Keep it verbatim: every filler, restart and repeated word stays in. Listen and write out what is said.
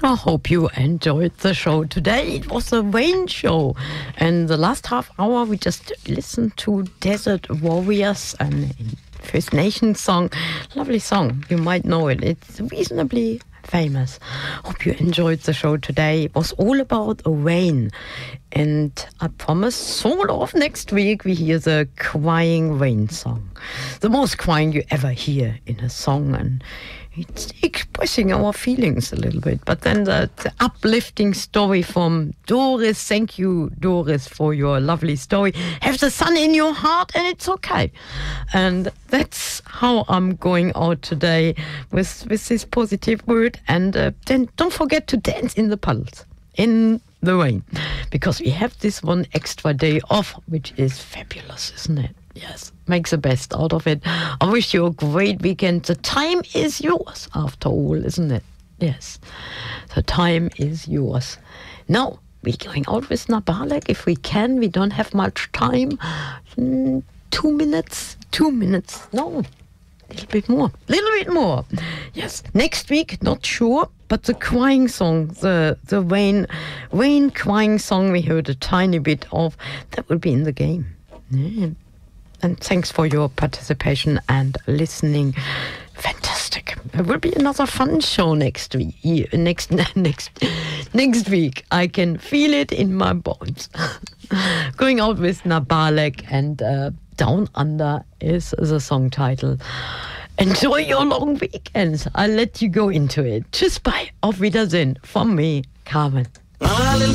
I hope you enjoyed the show today. It was a Wayne show. And the last half hour, we just listened to Desert Warriors, and First Nations song. Lovely song. You might know it. It's reasonably famous. Hope you enjoyed the show today. It was all about Wayne. And I promise, sort of next week, we hear the Crying Wayne song. The most crying you ever hear in a song. And it's expressing our feelings a little bit. But then the, the uplifting story from Doris. Thank you, Doris, for your lovely story. Have the sun in your heart and it's okay. And that's how I'm going out today with, with this positive word. And uh, then don't forget to dance in the puddles, in the rain. Because we have this one extra day off, which is fabulous, isn't it? Yes, make the best out of it. I wish you a great weekend. The time is yours, after all, isn't it? Yes, the time is yours. Now, we're going out with Nabalek if we can. We don't have much time. Mm, two minutes, two minutes. No, a little bit more, a little bit more. Yes, next week, not sure. But the crying song, the the Wayne, Wayne crying song we heard a tiny bit of, that will be in the game. Yeah. And thanks for your participation and listening. Fantastic. It will be another fun show next week. Next, next, next week. I can feel it in my bones. Going out with Nabalek, and uh, Down Under is the song title. Enjoy your long weekends. I'll let you go into it. Tschüss, bye. Auf Wiedersehen. From me, Carmen.